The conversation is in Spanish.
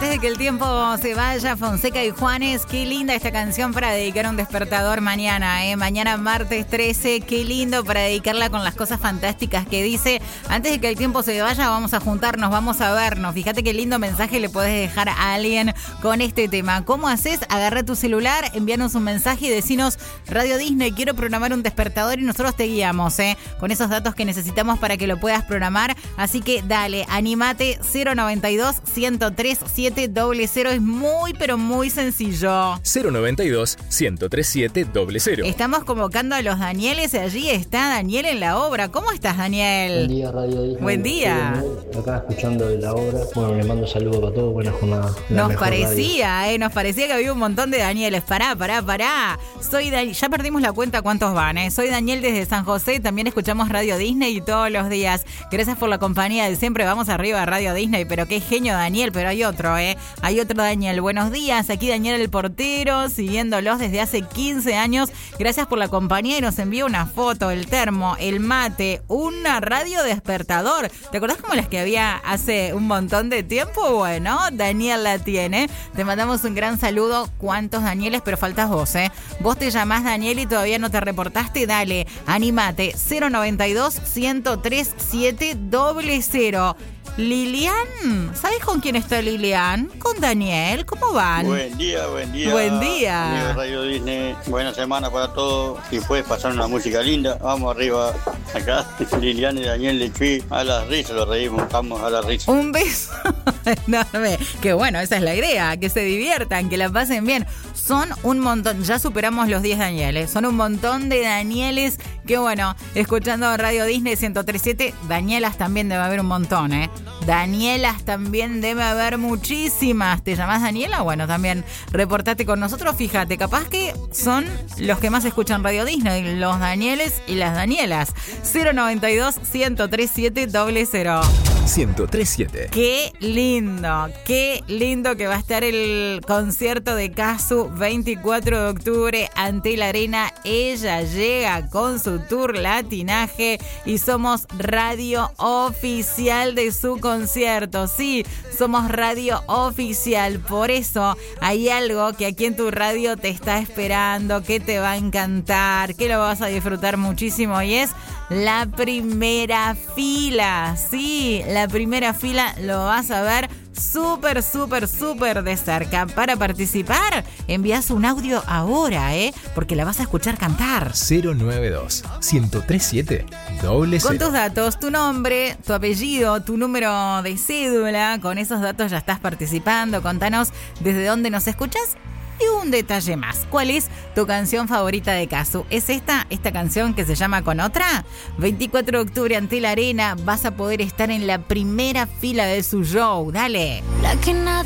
Antes de que el tiempo se vaya, Fonseca y Juanes, qué linda esta canción para dedicar a un despertador mañana, Mañana martes 13, qué lindo para dedicarla con las cosas fantásticas que dice. Antes de que el tiempo se vaya, vamos a juntarnos, vamos a vernos. Fíjate qué lindo mensaje le podés dejar a alguien con este tema. ¿Cómo haces? Agarra tu celular, envíanos un mensaje y decinos: Radio Disney, quiero programar un despertador, y nosotros te guiamos, con esos datos que necesitamos para que lo puedas programar. Así que dale, animate. 092-103-700. Es muy, pero muy sencillo. 092-103-700. Estamos convocando a los Danieles. Allí está Daniel en la obra. ¿Cómo estás, Daniel? Buen día, Radio Disney. Buen día. Acá escuchando de la obra. Bueno, le mando saludos para todos. Buena jornada. Nos parecía que había un montón de Danieles. Pará. Soy Daniel. Ya perdimos la cuenta cuántos van, Soy Daniel desde San José. También escuchamos Radio Disney y todos los días. Gracias por la compañía de siempre. Vamos arriba a Radio Disney. Pero qué genio, Daniel. Pero hay otro, Hay otro Daniel. Buenos días. Aquí Daniel el portero, siguiéndolos desde hace 15 años. Gracias por la compañía, y nos envía una foto, el termo, el mate, una radio despertador. ¿Te acordás como las que había hace un montón de tiempo? Bueno, Daniel la tiene. Te mandamos un gran saludo. ¿Cuántos Danieles? Pero faltas vos, Vos te llamás Daniel y todavía no te reportaste. Dale, animate. 092-103-700. Lilian, ¿sabes con quién está Lilian? Con Daniel, ¿cómo van? Buen día. Buen día. Amigo de Radio Disney, buena semana para todos. Si puedes pasar una música linda, vamos arriba. Acá, Lilian y Daniel de Chuy, a la risa lo reímos, vamos a la risa. Un beso enorme. Que bueno, esa es la idea, que se diviertan, que la pasen bien. Son un montón, ya superamos los 10 Danieles, son un montón de Danieles. Que bueno, escuchando Radio Disney 103.7, Danielas también debe haber un montón, Danielas también debe haber muchísimas. ¿Te llamás Daniela? Bueno, también reportate con nosotros. Fíjate, capaz que son los que más escuchan Radio Disney, los Danieles y las Danielas. 092-103-700. 103.7. Qué lindo que va a estar el concierto de Casu 24 de octubre ante la Arena. Ella llega con su tour Latinaje y somos radio oficial de su concierto. Sí, somos radio oficial. Por eso hay algo que aquí en tu radio te está esperando, que te va a encantar, que lo vas a disfrutar muchísimo, y es la primera fila. Sí, la primera fila lo vas a ver súper de cerca. Para participar, envías un audio ahora, porque la vas a escuchar cantar. 092-103-700. Con tus datos, tu nombre, tu apellido, tu número de cédula. Con esos datos ya estás participando. Contanos desde dónde nos escuchas. Y un detalle más, ¿cuál es tu canción favorita de Casu? ¿Es esta canción que se llama Con Otra? 24 de octubre ante la Arena, vas a poder estar en la primera fila de su show. Dale.